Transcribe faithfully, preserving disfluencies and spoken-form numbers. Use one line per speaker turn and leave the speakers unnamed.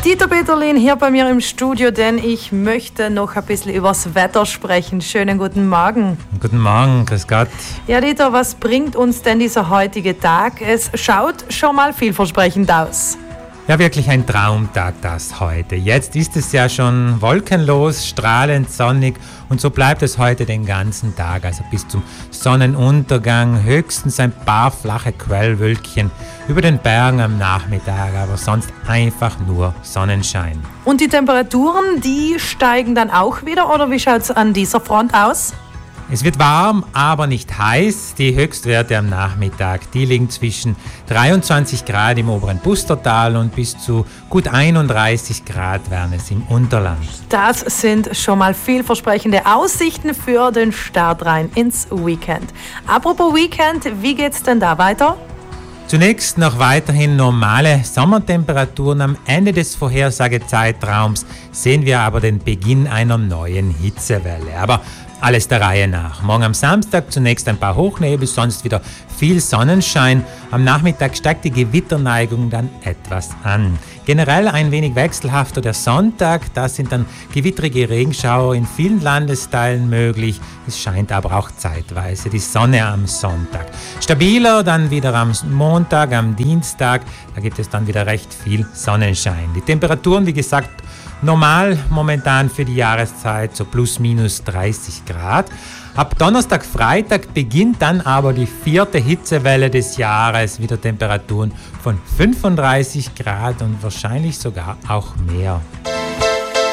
Dieter Peterlin hier bei mir im Studio, denn ich möchte noch ein bisschen übers Wetter sprechen. Schönen guten Morgen.
Guten Morgen, grüß Gott.
Ja, Dieter, was bringt uns denn dieser heutige Tag? Es schaut schon mal vielversprechend aus.
Ja, wirklich ein Traumtag das heute. Jetzt ist es ja schon wolkenlos, strahlend sonnig und so bleibt es heute den ganzen Tag, also bis zum Sonnenuntergang. Höchstens ein paar flache Quellwölkchen über den Bergen am Nachmittag, aber sonst einfach nur Sonnenschein.
Und die Temperaturen, die steigen dann auch wieder, oder wie schaut es an dieser Front aus?
Es wird warm, aber nicht heiß. Die Höchstwerte am Nachmittag, die liegen zwischen dreiundzwanzig Grad im oberen Pustertal und bis zu gut einunddreißig Grad wären es im Unterland.
Das sind schon mal vielversprechende Aussichten für den Start rein ins Weekend. Apropos Weekend, wie geht's denn da weiter?
Zunächst noch weiterhin normale Sommertemperaturen. Am Ende des Vorhersagezeitraums sehen wir aber den Beginn einer neuen Hitzewelle. Aber alles der Reihe nach. Morgen am Samstag zunächst ein paar Hochnebel, sonst wieder viel Sonnenschein. Am Nachmittag steigt die Gewitterneigung dann etwas an. Generell ein wenig wechselhafter der Sonntag. Da sind dann gewittrige Regenschauer in vielen Landesteilen möglich. Es scheint aber auch zeitweise die Sonne am Sonntag. Stabiler dann wieder am Montag, am Dienstag. Da gibt es dann wieder recht viel Sonnenschein. Die Temperaturen, wie gesagt, normal momentan für die Jahreszeit, so plus minus dreißig Grad. Ab Donnerstag, Freitag beginnt dann aber die vierte Hitzewelle des Jahres, wieder Temperaturen von fünfunddreißig Grad und wahrscheinlich sogar auch mehr.